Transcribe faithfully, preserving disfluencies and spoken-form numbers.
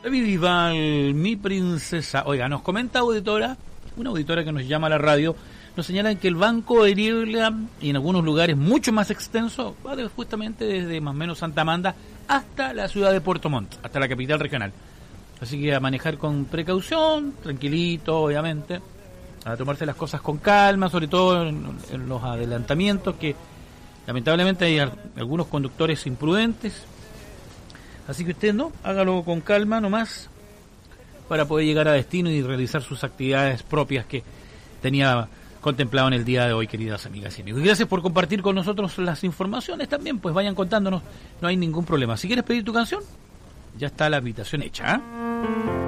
David Bisbal, mi princesa. Oiga, nos comenta auditora, una auditora que nos llama a la radio, nos señalan que el Banco de Niebla, y en algunos lugares mucho más extenso, va de, justamente desde más o menos Santa Amanda hasta la ciudad de Puerto Montt, hasta la capital regional. Así que a manejar con precaución, tranquilito, obviamente, a tomarse las cosas con calma, sobre todo en, en los adelantamientos, que lamentablemente hay algunos conductores imprudentes. Así que usted no, hágalo con calma nomás para poder llegar a destino y realizar sus actividades propias que tenía contemplado en el día de hoy, queridas amigas y amigos. Y gracias por compartir con nosotros las informaciones también, pues vayan contándonos, no hay ningún problema. Si quieres pedir tu canción, ya está la invitación hecha, ¿eh?